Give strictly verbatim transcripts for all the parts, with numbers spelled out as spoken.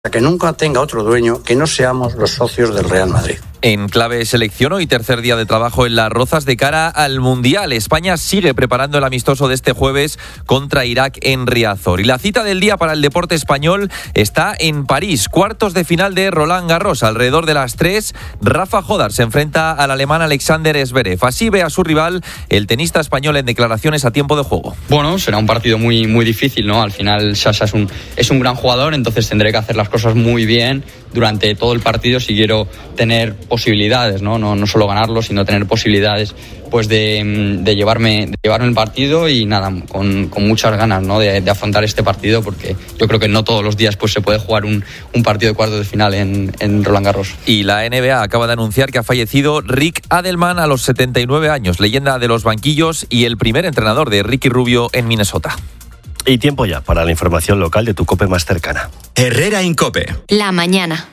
que nunca tenga otro dueño que no seamos los socios del Real Madrid. En clave selección, hoy tercer día de trabajo en Las Rozas de cara al Mundial. España sigue preparando el amistoso de este jueves contra Irak en Riazor. Y la cita del día para el deporte español está en París. Cuartos de final de Roland Garros. Alrededor de las tres, Rafa Jodar se enfrenta al alemán Alexander Zverev. Así ve a su rival el tenista español en declaraciones a tiempo de juego. Bueno, será un partido muy, muy difícil, ¿no? Al final Sasha es un, es un gran jugador, entonces tendré que hacer las cosas muy bien durante todo el partido si quiero tener posibilidades, ¿no? No, no solo ganarlo, sino tener posibilidades pues de, de llevarme de llevarme el partido y nada, con, con muchas ganas, ¿no? de, de afrontar este partido, porque yo creo que no todos los días pues se puede jugar un, un partido de cuartos de final en, en Roland Garros. Y la N B A acaba de anunciar que ha fallecido Rick Adelman a los setenta y nueve años, leyenda de los banquillos y el primer entrenador de Ricky Rubio en Minnesota. Y tiempo ya para la información local de tu COPE más cercana. Herrera en COPE. La mañana.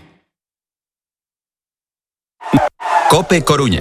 COPE Coruña.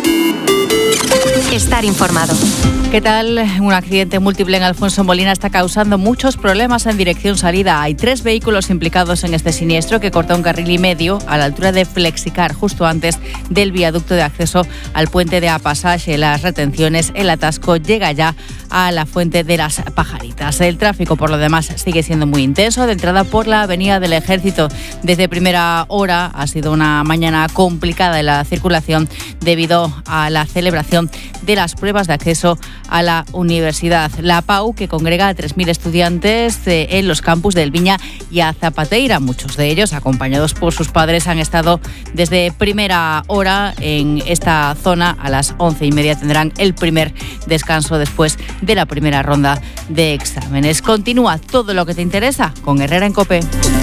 Estar informado. ¿Qué tal? Un accidente múltiple en Alfonso Molina está causando muchos problemas en dirección salida. Hay tres vehículos implicados en este siniestro que corta un carril y medio a la altura de Flexicar, justo antes del viaducto de acceso al puente de Apasaje. Las retenciones, el atasco llega ya a la Fuente de las Pajaritas. El tráfico, por lo demás, sigue siendo muy intenso. De entrada por la Avenida del Ejército. Desde primera hora ha sido una mañana complicada en la circulación debido a la celebración de las pruebas de acceso a la universidad. La P A U, que congrega a tres mil estudiantes en los campus del Viña y a Zapateira. Muchos de ellos, acompañados por sus padres, han estado desde primera hora en esta zona. A las once y media tendrán el primer descanso después de la primera ronda de exámenes. Continúa todo lo que te interesa con Herrera en COPE.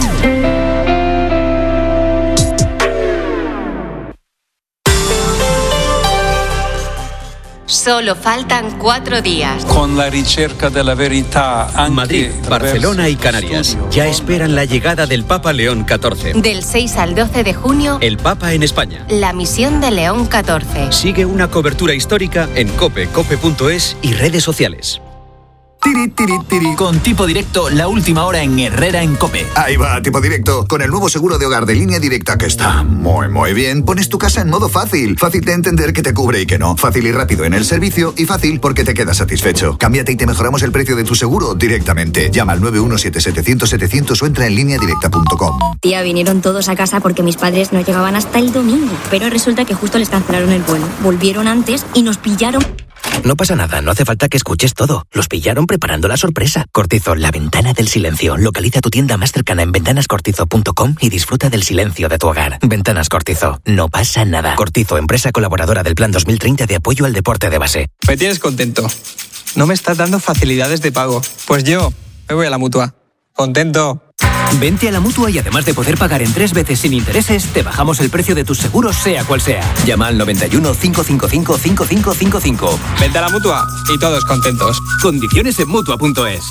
Solo faltan cuatro días. Con la ricerca de la verità. Madrid, Barcelona y Canarias ya esperan la llegada del Papa León catorce. Del seis al doce de junio, El Papa en España. la misión de León catorce. Sigue una cobertura histórica en cope, cope punto es y redes sociales. Tiri, tiri, tiri. Con Tipo Directo, la última hora en Herrera en COPE. Ahí va, Tipo Directo. Con el nuevo seguro de hogar de Línea Directa, que está muy, muy bien, pones tu casa en modo fácil. Fácil de entender que te cubre y que no. Fácil y rápido en el servicio y fácil porque te quedas satisfecho. Cámbiate y te mejoramos el precio de tu seguro directamente. Llama al nueve uno siete setecientos setecientos o entra en línea directa punto com. Tía, vinieron todos a casa porque mis padres no llegaban hasta el domingo. Pero resulta que justo les cancelaron el vuelo. Volvieron antes y nos pillaron. No pasa nada, no hace falta que escuches todo. Los pillaron preparando la sorpresa. Cortizo, la ventana del silencio. Localiza tu tienda más cercana en ventanas cortizo punto com y disfruta del silencio de tu hogar. Ventanas Cortizo, no pasa nada. Cortizo, empresa colaboradora del Plan dos mil treinta de apoyo al deporte de base. Me tienes contento. No me estás dando facilidades de pago. Pues yo me voy a la Mutua. Contento. Vente a la Mutua y además de poder pagar en tres veces sin intereses, te bajamos el precio de tus seguros sea cual sea. Llama al noventa y uno, cinco cinco cinco, cinco cinco cinco cinco. Vente a la Mutua y todos contentos. Condiciones en Mutua punto es.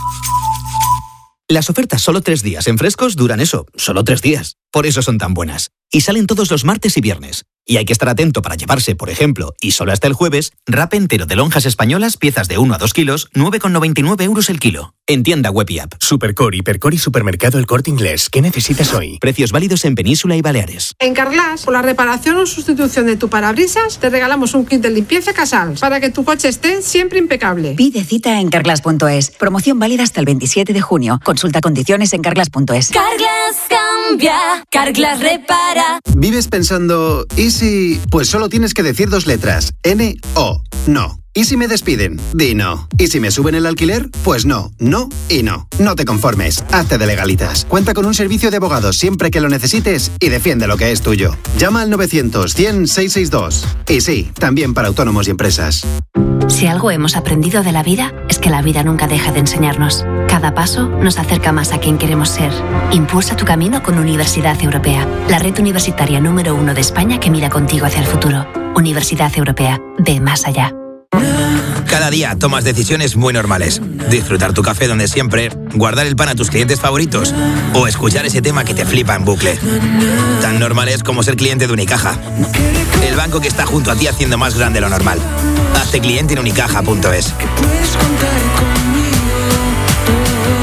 Las ofertas solo tres días en frescos duran eso, solo tres días. Por eso son tan buenas. Y salen todos los martes y viernes. Y hay que estar atento para llevarse, por ejemplo, y solo hasta el jueves, wrap entero de lonjas españolas, piezas de uno a dos kilos, nueve con noventa y nueve euros el kilo. En tienda web y app. Supercore, Hipercore y Supermercado El Corte Inglés. ¿Qué necesitas hoy? Precios válidos en Península y Baleares. En Carglass, por la reparación o sustitución de tu parabrisas, te regalamos un kit de limpieza Casals para que tu coche esté siempre impecable. Pide cita en carglass punto es. Promoción válida hasta el veintisiete de junio. Consulta condiciones en carglass punto es. Carglass cambia, Carglass repara. ¿Vives pensando, y si...? Pues solo tienes que decir dos letras, N O, no. ¿Y si me despiden? Di no. ¿Y si me suben el alquiler? Pues no, no y no. No te conformes, hazte de legalitas. Cuenta con un servicio de abogados siempre que lo necesites y defiende lo que es tuyo. Llama al novecientos, cien, seiscientos sesenta y dos. Y sí, también para autónomos y empresas. Si algo hemos aprendido de la vida, es que la vida nunca deja de enseñarnos. Cada paso nos acerca más a quien queremos ser. Impulsa tu camino con Universidad Europea, la red universitaria número uno de España que mira contigo hacia el futuro. Universidad Europea, ve más allá. Cada día tomas decisiones muy normales. Disfrutar tu café donde siempre, guardar el pan a tus clientes favoritos o escuchar ese tema que te flipa en bucle. Tan normales como ser cliente de Unicaja. El banco que está junto a ti haciendo más grande lo normal. Hazte cliente en unicaja punto es.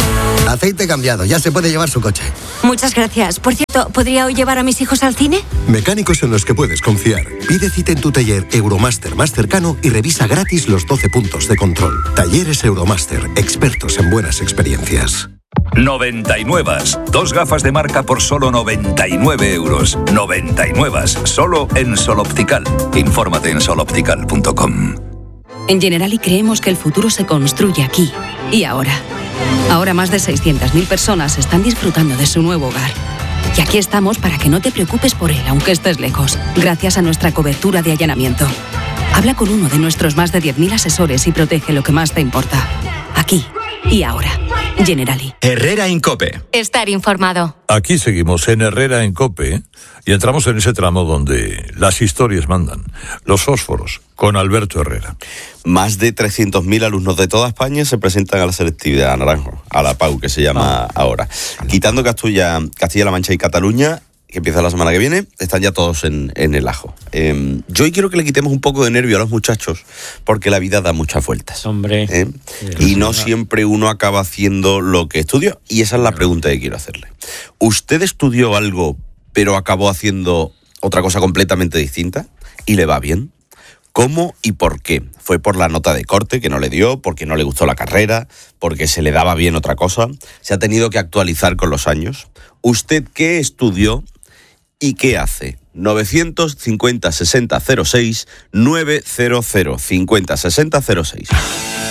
Aceite cambiado, ya se puede llevar su coche. Muchas gracias. Por cierto, ¿podría hoy llevar a mis hijos al cine? Mecánicos en los que puedes confiar. Pide cita en tu taller Euromaster más cercano y revisa gratis los doce puntos de control. Talleres Euromaster, expertos en buenas experiencias. noventa y nueve. Dos gafas de marca por solo noventa y nueve euros. noventa y nueve. Solo en Sol Optical. Infórmate en sol optical punto com. En Generali creemos que el futuro se construye aquí y ahora. Ahora más de seiscientas mil personas están disfrutando de su nuevo hogar. Y aquí estamos para que no te preocupes por él, aunque estés lejos, gracias a nuestra cobertura de allanamiento. Habla con uno de nuestros más de diez mil asesores y protege lo que más te importa. Aquí y ahora. Generali. Herrera Incope. Estar informado. Aquí seguimos en Herrera en COPE y entramos en ese tramo donde las historias mandan. Los fósforos, con Alberto Herrera. Más de trescientos mil alumnos de toda España se presentan a la selectividad Naranjo, a la P A U, que se llama ah. ahora. Quitando Castilla, Castilla-La Mancha y Cataluña, que empieza la semana que viene, están ya todos en, en el ajo. Eh, yo hoy quiero que le quitemos un poco de nervio a los muchachos, porque la vida da muchas vueltas. Hombre. ¿Eh? Y no siempre uno acaba haciendo lo que estudió, y esa es la pregunta que quiero hacerle. ¿Usted estudió algo, pero acabó haciendo otra cosa completamente distinta? ¿Y le va bien? ¿Cómo y por qué? ¿Fue por la nota de corte que no le dio, porque no le gustó la carrera, porque se le daba bien otra cosa? ¿Se ha tenido que actualizar con los años? ¿Usted qué estudió y qué hace? novecientos cincuenta sesenta cero seis, novecientos cincuenta sesenta cero seis.